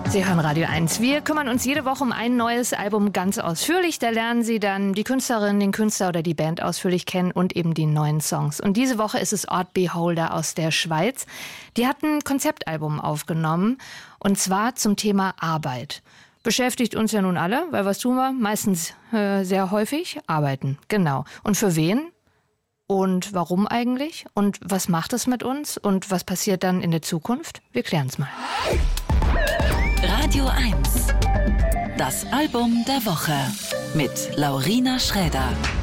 Sie hören Radio 1. Wir kümmern uns jede Woche um ein neues Album ganz ausführlich. Da lernen Sie dann die Künstlerin, den Künstler oder die Band ausführlich kennen und eben die neuen Songs. Und diese Woche ist es Odd Beholder aus der Schweiz. Die hat ein Konzeptalbum aufgenommen und zwar zum Thema Arbeit. Beschäftigt uns ja nun alle, weil was tun wir? Meistens sehr häufig arbeiten. Genau. Und für wen? Und warum eigentlich? Und was macht es mit uns? Und was passiert dann in der Zukunft? Wir klären es mal. Radio 1. Das Album der Woche mit Laurina Schräder.